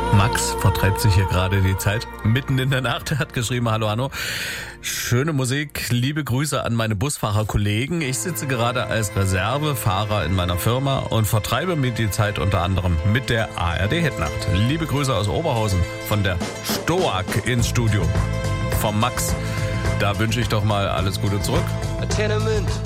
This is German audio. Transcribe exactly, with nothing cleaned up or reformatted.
Max vertreibt sich hier gerade die Zeit mitten in der Nacht. Er hat geschrieben, hallo Hanno, schöne Musik, liebe Grüße an meine Busfahrerkollegen. Ich sitze gerade als Reservefahrer in meiner Firma und vertreibe mir die Zeit unter anderem mit der A R D-Hitnacht. Liebe Grüße aus Oberhausen von der Stoak ins Studio. Vom Max, da wünsche ich doch mal alles Gute zurück. A tenement